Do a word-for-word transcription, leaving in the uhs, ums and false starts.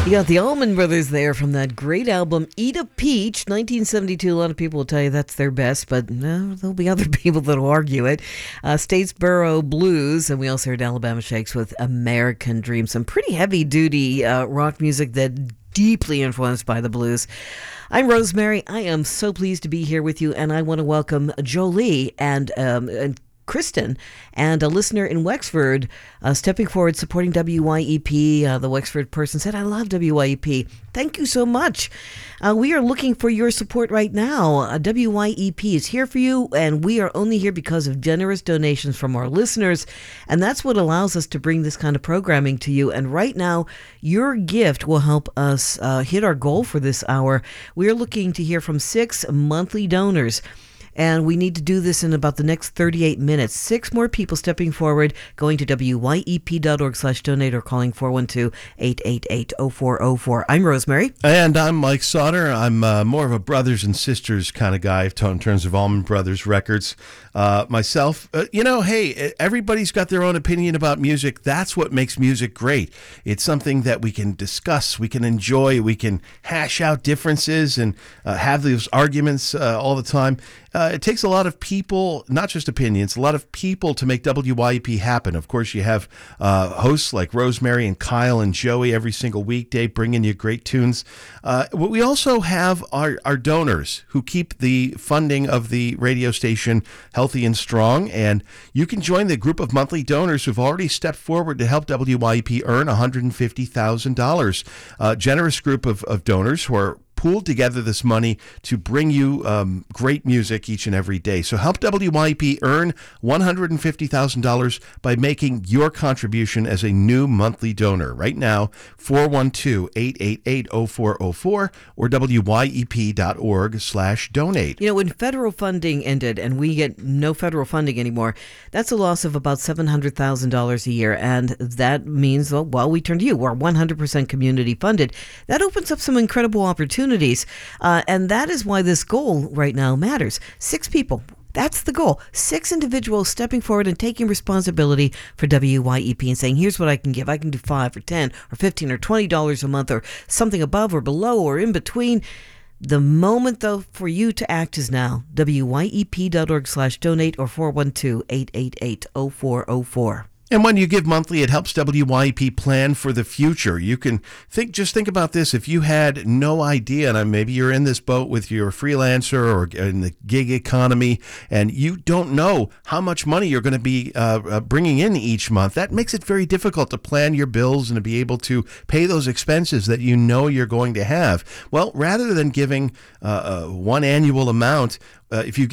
You got the Allman Brothers there from that great album, Eat a Peach, nineteen seventy-two. A lot of people will tell you that's their best, but no, there'll be other people that'll argue it. Uh, Statesboro Blues, and we also heard Alabama Shakes with American Dream. Some pretty heavy-duty uh, rock music that deeply influenced by the blues. I'm Rosemary. I am so pleased to be here with you, and I want to welcome Jolie and, um, and Kristen, and a listener in Wexford, uh, stepping forward, supporting W Y E P. Uh, the Wexford person said, I love W Y E P. Thank you so much. Uh, we are looking for your support right now. Uh, W Y E P is here for you, and we are only here because of generous donations from our listeners, and that's what allows us to bring this kind of programming to you. And right now, your gift will help us uh, hit our goal for this hour. We are looking to hear from six monthly donors. And we need to do this in about the next thirty-eight minutes. Six more people stepping forward, going to W Y E P dot org slash donate or calling four one two, eight eight eight, oh four oh four. I'm Rosemary. And I'm Mike Sauter. I'm uh, more of a brothers and sisters kind of guy in terms of Allman Brothers records. Uh, myself, uh, you know, hey, everybody's got their own opinion about music. That's what makes music great. It's something that we can discuss, we can enjoy, we can hash out differences and uh, have those arguments uh, all the time. Uh, it takes a lot of people, not just opinions, a lot of people to make W Y E P happen. Of course, you have uh, hosts like Rosemary and Kyle and Joey every single weekday bringing you great tunes. Uh, we also have our, our donors who keep the funding of the radio station healthy and strong. And you can join the group of monthly donors who've already stepped forward to help W Y E P earn one hundred fifty thousand dollars. A generous group of, of donors who are pooled together this money to bring you um, great music each and every day. So help W Y E P earn one hundred fifty thousand dollars by making your contribution as a new monthly donor. Right now, four one two, eight eight eight, oh four oh four or W Y E P dot org slash donate. You know, when federal funding ended and we get no federal funding anymore, that's a loss of about seven hundred thousand dollars a year. And that means, well, well, we turn to you. We're one hundred percent community funded. That opens up some incredible opportunities. Uh, and that is why this goal right now matters. Six people. That's the goal. Six individuals stepping forward and taking responsibility for W Y E P and saying, here's what I can give. I can do five or ten or fifteen or twenty dollars a month or something above or below or in between. The moment, though, for you to act is now. W Y E P dot org slash donate or four one two, eight eight eight, oh four oh four. And when you give monthly, it helps W Y E P plan for the future. You can think, just think about this. If you had no idea, and maybe you're in this boat with your freelancer or in the gig economy, and you don't know how much money you're going to be uh, bringing in each month, that makes it very difficult to plan your bills and to be able to pay those expenses that you know you're going to have. Well, rather than giving uh, uh, one annual amount, Uh, if you